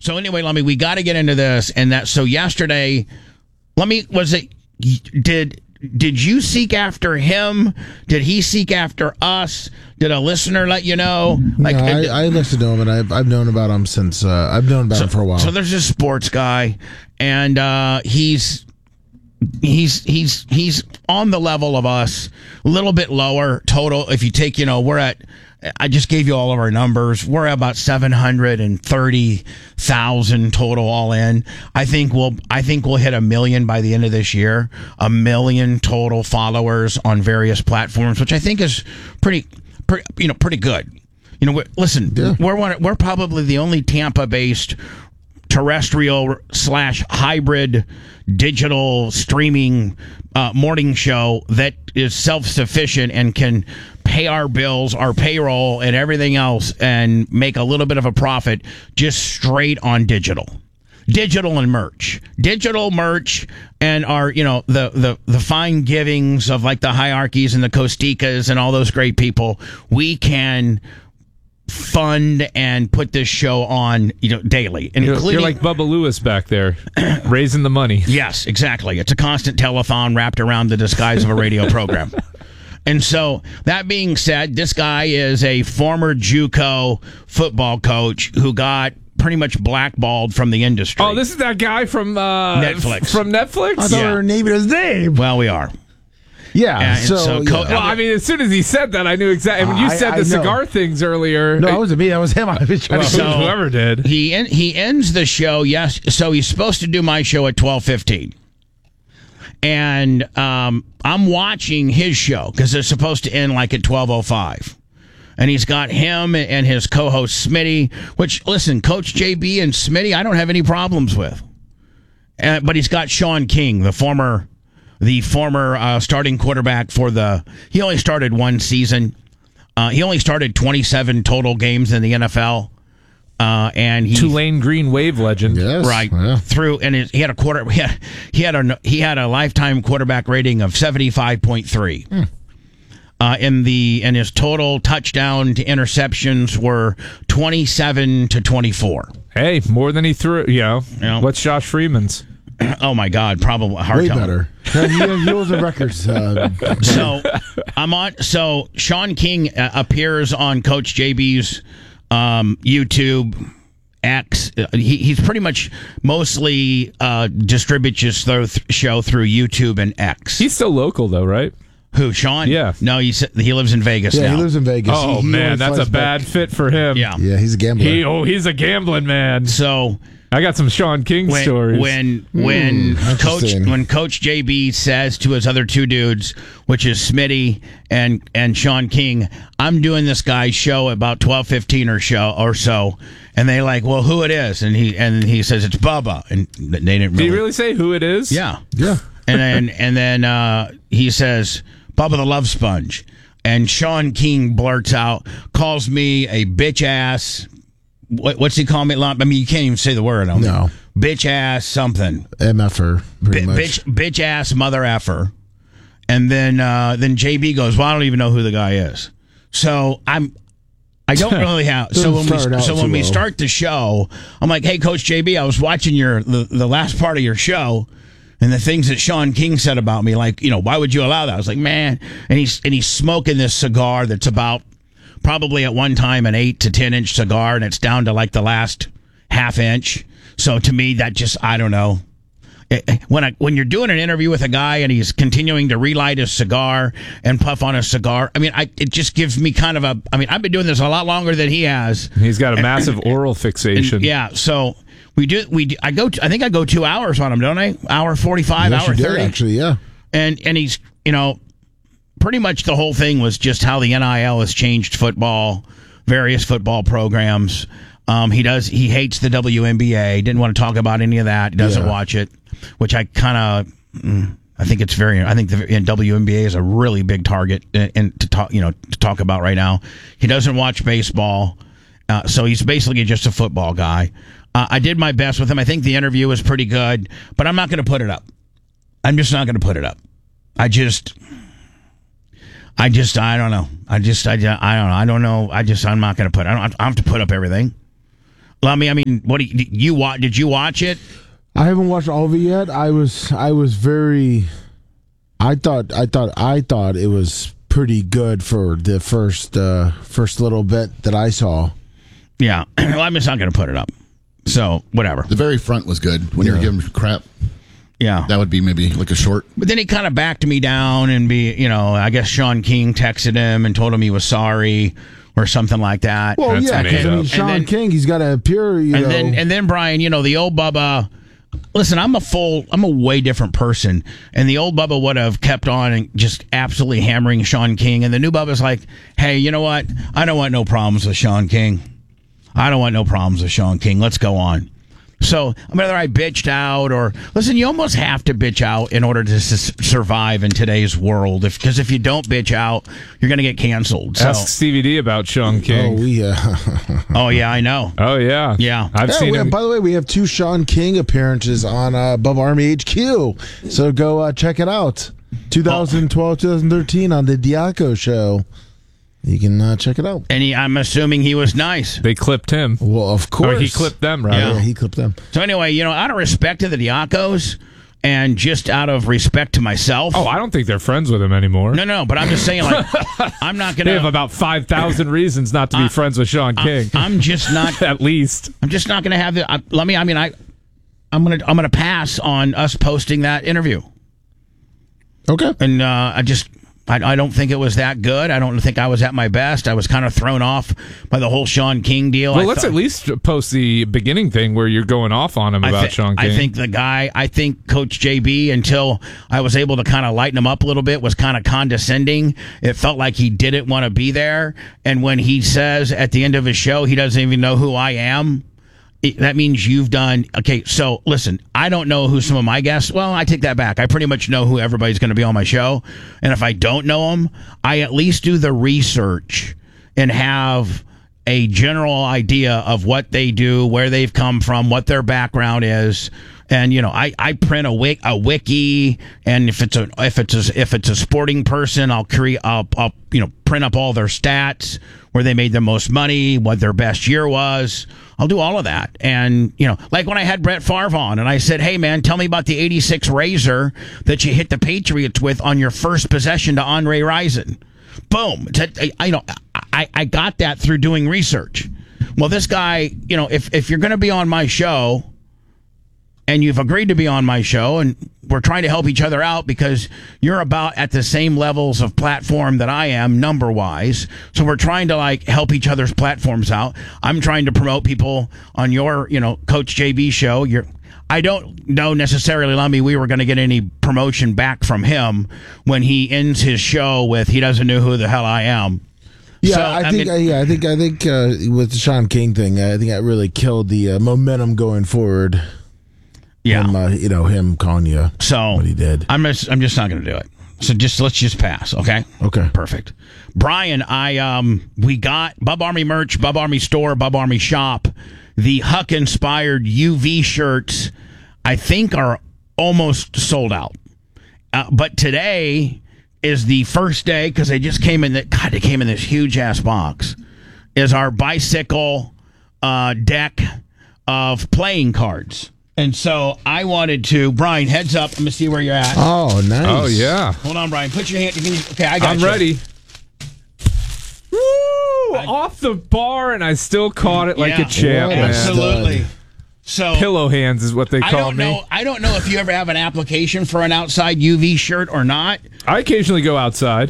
So anyway, we got to get into this, and that. So yesterday, did you seek after him? Did he seek after us? Did a listener let you know? I listened to him, and I've known about him since I've known about him for a while. So there's this sports guy, and he's on the level of us, a little bit lower total. If you take, we're at. I just gave you all of our numbers. We're at about 730,000 total all in. I think we'll hit 1 million by the end of this year. 1 million total followers on various platforms, which I think is pretty good. We're probably the only Tampa-based terrestrial / hybrid digital streaming morning show that is self-sufficient and can pay our bills, our payroll, and everything else, and make a little bit of a profit just straight on digital and merch, and our the fine givings of like the hierarchies and the Costicas and all those great people. We can fund and put this show on daily, and you're like Bubba Lewis back there raising the money. Yes, exactly. It's a constant telethon wrapped around the disguise of a radio program. And so, that being said, this guy is a former JUCO football coach who got pretty much blackballed from the industry. Oh, this is that guy from Netflix. From Netflix? I thought we were naming his name. Well, we are. Yeah. Well, I mean, as soon as he said that, I knew exactly. When you said the cigar things earlier. No, it wasn't me. That was him. Whoever did. He ends the show. Yes. So he's supposed to do my show at 12:15. And I'm watching his show because it's supposed to end like at 12:05. And he's got him and his co-host Smitty, which, listen, Coach JB and Smitty, I don't have any problems with. But he's got Sean King, the former starting quarterback he only started one season. He only started 27 total games in the NFL. And Tulane Green Wave legend, yes, right? Yeah. He had a lifetime quarterback rating of 75.3. And his total touchdown to interceptions were 27 to 24. Hey, more than he threw. What's Josh Freeman's? Oh my God, probably way better. He holds the records. So Sean King appears on Coach JB's YouTube, X. He's pretty much mostly distributes his show through YouTube and X. He's still local though, right? Who, Sean? Yeah. No, he lives in Vegas now. Yeah, he lives in Vegas. Oh, man, that's a bad fit for him. Yeah, he's a gambler. He's a gambling man. So I got some Sean King stories. When Coach JB says to his other two dudes, which is Smitty and Sean King, I'm doing this guy's show about 12:15 or so, and they like, well, who it is? And he says it's Bubba, and they didn't. Did he really say who it is? Yeah. And then he says Bubba the Love Sponge, and Sean King blurts out, calls me a bitch ass. What's he call me? I mean, you can't even say the word. No. Bitch ass something. MFer, pretty much. Bitch ass mother effer. And then JB goes, well, I don't even know who the guy is. So I don't really have. So when we start the show, I'm like, hey, Coach JB, I was watching the last part of your show, and the things that Sean King said about me, like, why would you allow that? I was like, man, and he's smoking this cigar that's about probably at one time an 8 to 10 inch cigar, and it's down to like the last half inch. So to me, that just, I don't know. When you're doing an interview with a guy and he's continuing to relight his cigar and puff on a cigar, I mean, it just gives me kind of I've been doing this a lot longer than he has. He's got a massive oral fixation. Yeah, so I think I go 2 hours on him, don't I? Hour 45, yes, hour 30. Actually, yeah. And he's, pretty much the whole thing was just how the NIL has changed football, various football programs. He hates the WNBA. Didn't want to talk about any of that. He doesn't watch it, which I kind of, I think the WNBA is a really big target and to talk about right now. He doesn't watch baseball. So he's basically just a football guy. I did my best with him. I think the interview was pretty good, but I'm not going to put it up. I'm just not going to put it up. I don't know. I'm not going to put. I don't have to put up everything. Lummy, I mean, what did you watch? Did you watch it? I haven't watched all of it yet. I was very. I thought it was pretty good for the first little bit that I saw. Yeah, well, I'm just not going to put it up. So whatever. The very front was good when you were giving crap. Yeah, that would be maybe like a short. But then he kind of backed me down and I guess Sean King texted him and told him he was sorry or something like that. Well, That's yeah, because Sean King, he's got to appear. And then Brian, the old Bubba. Listen, I'm a way different person, and the old Bubba would have kept on and just absolutely hammering Sean King, and the new Bubba's like, hey, you know what? I don't want no problems with Sean King. Let's go on. So whether I bitched out or listen, you almost have to bitch out in order to survive in today's world. Because if you don't bitch out, you're going to get canceled. So. Ask Stevie D about Sean King. Oh yeah. Oh yeah, I know. Oh yeah, yeah. I've seen him. By the way, we have 2 Sean King appearances on Bubba Army HQ. So go check it out. 2012, 2013 on the Diaco show. You can check it out. And I'm assuming he was nice. They clipped him. Well, of course. Or he clipped them, right? Yeah, he clipped them. So anyway, out of respect to the Diacos and just out of respect to myself. Oh, I don't think they're friends with him anymore. No, but I'm just saying, I'm not going to. They have about 5,000 reasons not to be friends with Sean King. I'm just not. At least. I'm just not going to have the. I'm going to pass on us posting that interview. Okay. And I don't think it was that good. I don't think I was at my best. I was kind of thrown off by the whole Sean King deal. Well, let's at least post the beginning thing where you're going off on him about Sean King. I think Coach JB, until I was able to kind of lighten him up a little bit, was kind of condescending. It felt like he didn't want to be there. And when he says at the end of his show he doesn't even know who I am, that means you've done. Okay, so listen, I don't know who some of my guests. Well, I take that back. I pretty much know who everybody's going to be on my show. And if I don't know them, I at least do the research and have a general idea of what they do, where they've come from, what their background is. And I print a wiki, and if it's a sporting person, I'll print up all their stats, where they made the most money, what their best year was. I'll do all of that. And like when I had Brett Favre on, and I said, "Hey man, tell me about the '86 Razor that you hit the Patriots with on your first possession to Andre Rison." Boom! I got that through doing research. Well, this guy, if you're going to be on my show. And you've agreed to be on my show, and we're trying to help each other out because you're about at the same levels of platform that I am, number-wise. So we're trying to, help each other's platforms out. I'm trying to promote people on your, Coach JB show. I don't know necessarily, Lummy, we were going to get any promotion back from him when he ends his show with, he doesn't know who the hell I am. Yeah, So, I think with the Sean King thing, I think that really killed the momentum going forward. Yeah, him calling you. So what he did. I'm just not going to do it. So let's just pass, okay? Okay, perfect. Brian, we got Bub Army merch, Bub Army store, Bub Army shop. The Huck inspired UV shirts, I think, are almost sold out. But today is the first day because they just came in. They came in this huge ass box. Is our bicycle deck of playing cards. And so I wanted to, Brian, heads up. Let me see where you're at. Oh, nice. Oh, yeah. Hold on, Brian. Put your hand. Okay, I got I'm ready. Woo! Off the bar, and I still caught it like a champ, man. Absolutely. So pillow hands is what they call me. I don't know if you ever have an application for an outside UV shirt or not. I occasionally go outside.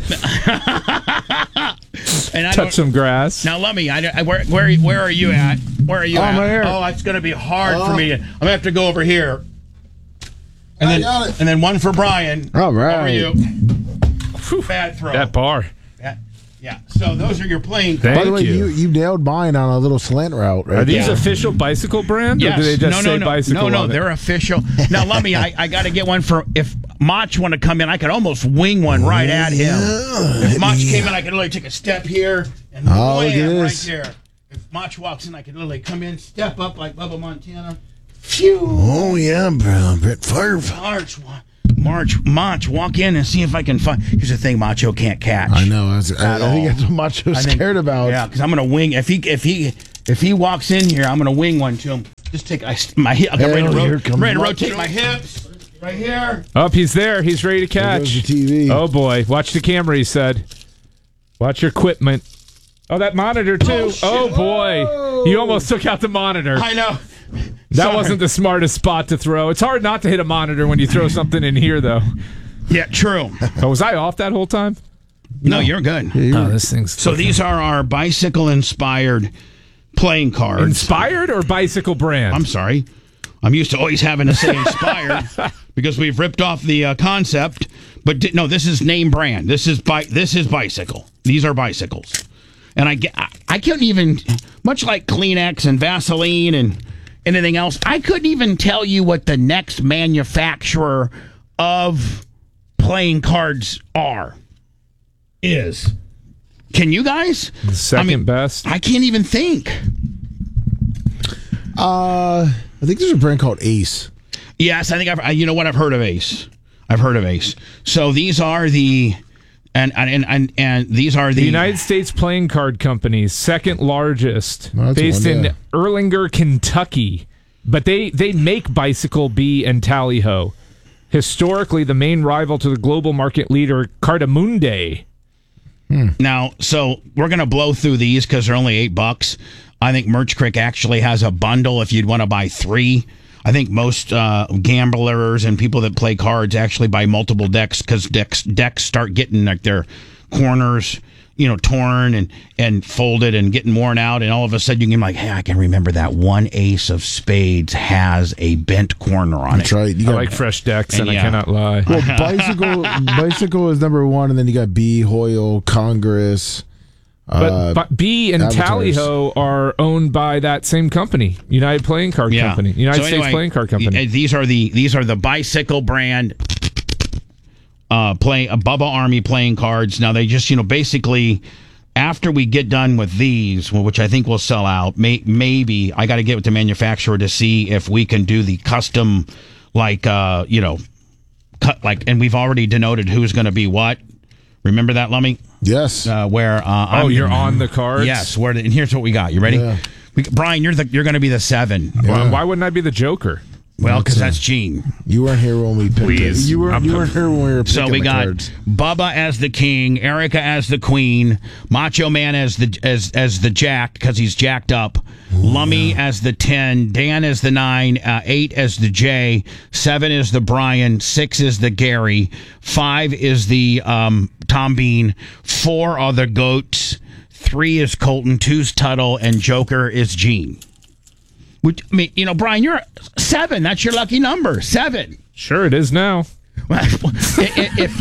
And touch some grass. Now, let me. Where are you at? Where are you at? I'm here. Oh, it's going to be hard for me. I'm going to have to go over here. And then one for Brian. All right. Over you. Bad throw. That bar. Yeah. So those are your playing cards. By the way, you nailed mine on a little slant route. Right? Are these official bicycle brand? Yes. Or do they just say bicycle? No, they're official. Now, let me. I got to get one for if Mach want to come in. I could almost wing one right at him. If Mach came in, I could literally take a step here and wham, right there. If Mach walks in, I could literally come in, step up like Bubba Montana. Phew. Oh yeah, bro, Brett Favre. Mach, walk in and see if I can find. Here's the thing, Macho can't catch. I know. I think that's what Macho's scared about. Yeah, because I'm going to wing. If he If he walks in here, I'm going to wing one to him. Just take my hip. I'm ready to rotate my hips. Right here. Up, he's there. He's ready to catch. There goes the TV. Oh, boy. Watch the camera, he said. Watch your equipment. Oh, that monitor, too. Oh, boy. You almost took out the monitor. I know. That wasn't the smartest spot to throw. It's hard not to hit a monitor when you throw something in here, though. Yeah, true. Oh, was I off that whole time? No, you're good. Oh, this thing's... So these are our bicycle-inspired playing cards. Inspired or bicycle brand? I'm sorry. I'm used to always having to say inspired because we've ripped off the concept. But no, this is name brand. This is bicycle. These are bicycles. And I couldn't even, much like Kleenex and Vaseline and anything else, I couldn't even tell you what the next manufacturer of playing cards is. Can you guys? The second best. I can't even think. I think there's a brand called Ace. Yes, I think I've heard of Ace. I've heard of Ace. So these are the and these are the United States Playing Card Company, second largest, based in Erlanger, Kentucky. But they make Bicycle, Bee, and Tally-Ho. Historically, the main rival to the global market leader, Cartamundi. Now, so we're going to blow through these because they're only $8. I think Merch Crick actually has a bundle if you'd want to buy 3. I think most gamblers and people that play cards actually buy multiple decks because decks start getting like their corners, torn and folded and getting worn out, and all of a sudden you can be like, hey, I can remember that one ace of spades has a bent corner on That's it. right. I like fresh decks, and I cannot lie. Well, bicycle is number 1, and then you got Bee, Hoyle, Congress. But Bee and Tally-Ho are owned by that same company, United Playing Card Company, United States Playing Card Company. These are the bicycle brand Bubba Army playing cards. Now they just basically after we get done with these, which I think will sell out, maybe I got to get with the manufacturer to see if we can do the custom cut and we've already denoted who's going to be what. Remember that, Lummy? Yes. Where you're on the cards? Yes. And here's what we got. You ready? Yeah. Brian, you're going to be the 7. Yeah. Why wouldn't I be the Joker? Well, because that's Gene. You weren't here when we picked it. You weren't here when we were picking So we got cards. Bubba as the king, Erica as the queen, Macho Man as the jack because he's jacked up, Lummy as the 10, Dan as the 9, 8 as the J, 7 is the Brian, 6 is the Gary, 5 is the Tom Bean, 4 are the Goats, 3 is Colton, 2's Tuttle, and Joker is Gene. Which, Brian, you're 7. That's your lucky number. 7. Sure, it is now. If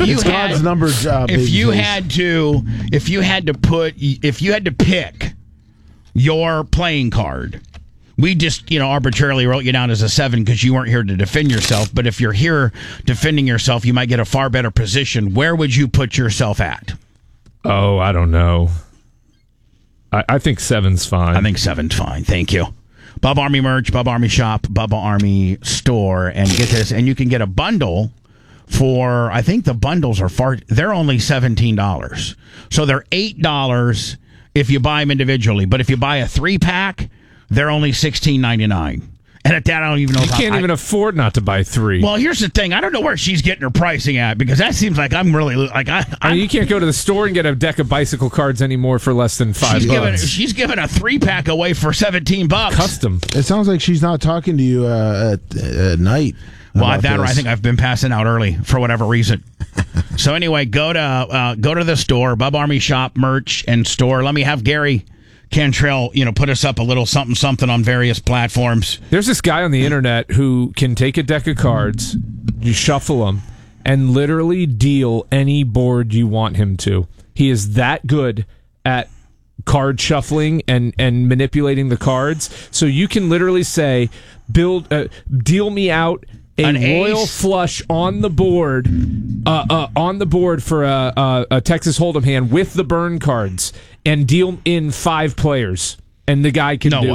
you had to pick your playing card, we just arbitrarily wrote you down as a 7 because you weren't here to defend yourself. But if you're here defending yourself, you might get a far better position. Where would you put yourself at? Oh, I don't know. I think 7's fine. I think 7's fine. Thank you. Bubba Army merch, Bubba Army shop, Bubba Army store, and get this, and you can get a bundle for, I think the bundles they're only $17. So they're $8 if you buy them individually, but if you buy a 3-pack, they're only $16.99. And at that, I don't even know you can't even afford not to buy 3. Well, here's the thing. I don't know where she's getting her pricing at because that seems like I'm really like I mean, you can't go to the store and get a deck of bicycle cards anymore for less than $5. She's giving a 3-pack away for $17. Custom. It sounds like she's not talking to you at night. Well, I think I've been passing out early for whatever reason. So anyway, go to the store, Bubba Army shop, merch, and store. Let me have Gary Cantrell, put us up a little something on various platforms. There's this guy on the internet who can take a deck of cards, you shuffle them, and literally deal any board you want him to. He is that good at card shuffling and manipulating the cards. So you can literally say, deal me out an royal flush on the board for a Texas Hold'em hand with the burn cards, and deal in 5 players, and the guy can do it.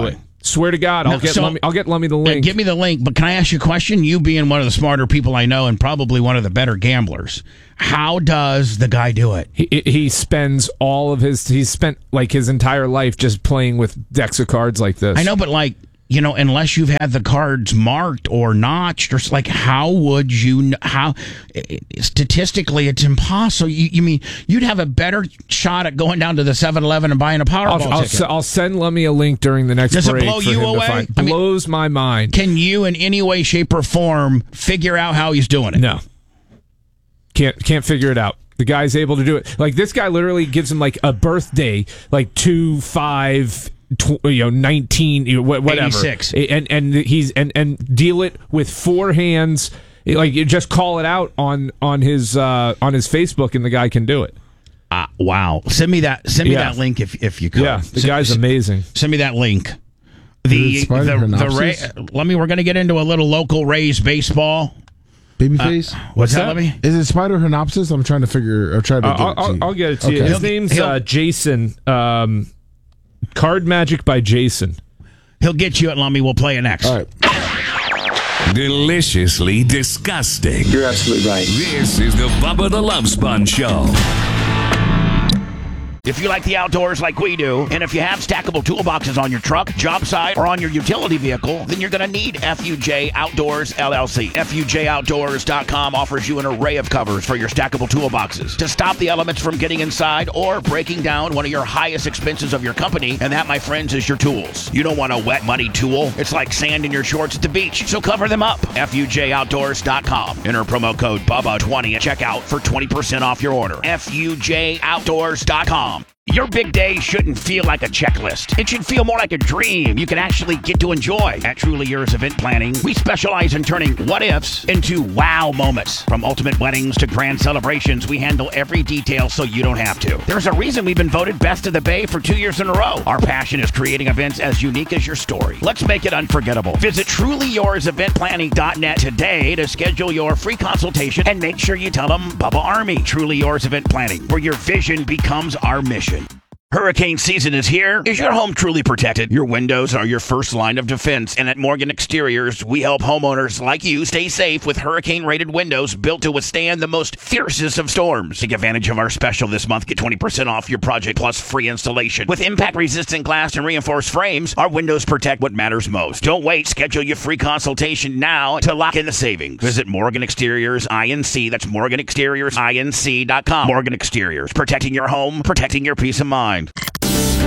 Swear to God, I'll get Lummy the link. Give me the link. But can I ask you a question? You being one of the smarter people I know and probably one of the better gamblers, how does the guy do it? He spends he's spent like his entire life just playing with decks of cards like this. I know, but like, you know, unless you've had the cards marked or notched, or like, how would you? Statistically, it's impossible. You mean you'd have a better shot at going down to the 7-Eleven and buying a Powerball ticket? I'll send Lummy a link during the next Does break. it blow for you him away? To find. Blows my mind. Can you, in any way, shape, or form, figure out how he's doing it? No, can't figure it out. The guy's able to do it. Like, this guy literally gives him like a birthday, like 2, 5. 19, whatever, 86, and he's and deal it with 4 hands. Like, you just call it out on his Facebook, and the guy can do it. Wow! Send me that link if you could. Yeah, the guy's amazing. We're going to get into a little local Rays baseball. Babyface? What's that? Let me. Is it Spider Hinopsis? I'm trying to figure. I'll try to get it to you. I'll get it to you. His name's Jason. Card Magic by Jason. He'll get you at Lummy. We'll play it next. All right. Deliciously disgusting. You're absolutely right. This is the Bubba the Love Sponge Show. If you like the outdoors like we do, and if you have stackable toolboxes on your truck, job site, or on your utility vehicle, then you're going to need FUJ Outdoors LLC. FUJOutdoors.com offers you an array of covers for your stackable toolboxes to stop the elements from getting inside or breaking down one of your highest expenses of your company, and that, my friends, is your tools. You don't want a wet, muddy tool. It's like sand in your shorts at the beach, so cover them up. FUJOutdoors.com. Enter promo code BUBBA20 at checkout for 20% off your order. FUJOutdoors.com. Your big day shouldn't feel like a checklist. It should feel more like a dream you can actually get to enjoy. At Truly Yours Event Planning, we specialize in turning what-ifs into wow moments. From ultimate weddings to grand celebrations, we handle every detail so you don't have to. There's a reason we've been voted Best of the Bay for 2 years in a row. Our passion is creating events as unique as your story. Let's make it unforgettable. Visit TrulyYoursEventPlanning.net today to schedule your free consultation and make sure you tell them Bubba Army. Truly Yours Event Planning, where your vision becomes our mission. Hurricane season is here. Is your home truly protected? Your windows are your first line of defense, and at Morgan Exteriors, we help homeowners like you stay safe with hurricane-rated windows built to withstand the most fiercest of storms. Take advantage of our special this month. Get 20% off your project plus free installation. With impact-resistant glass and reinforced frames, our windows protect what matters most. Don't wait. Schedule your free consultation now to lock in the savings. Visit Morgan Exteriors INC. That's MorganExteriorsINC.com. Morgan Exteriors, protecting your home, protecting your peace of mind.